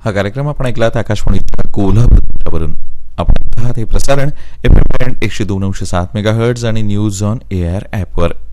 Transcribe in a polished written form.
हा कार्यक्रम आपण ऐकलात आकाशवाणीच्या कोल्हापूरवरून. आपण हे प्रसारण FM 102.7 मेगाहर्ट्झ आणि न्यूज ऑन एआर ॲपवर